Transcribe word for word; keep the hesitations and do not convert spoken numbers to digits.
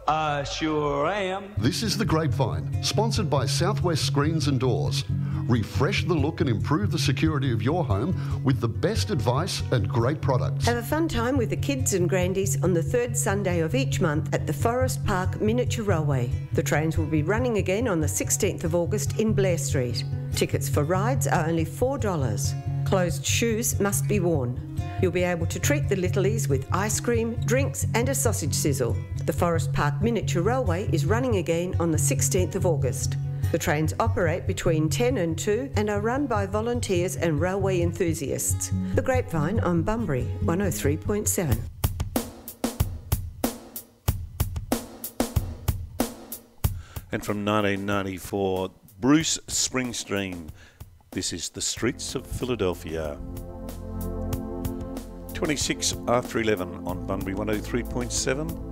I sure am. This is The Grapevine, sponsored by Southwest Screens and Doors. Refresh the look and improve the security of your home with the best advice and great products. Have a fun time with the kids and grandies on the third Sunday of each month at the Forest Park Miniature Railway. The trains will be running again on the sixteenth of August in Blair Street. Tickets for rides are only four dollars. Closed shoes must be worn. You'll be able to treat the littlies with ice cream, drinks and a sausage sizzle. The Forest Park Miniature Railway is running again on the sixteenth of August. The trains operate between ten and two and are run by volunteers and railway enthusiasts. The Grapevine on Bunbury, one oh three point seven. And from nineteen ninety-four, Bruce Springsteen. This is The Streets of Philadelphia. twenty-six after eleven on Bunbury one oh three point seven.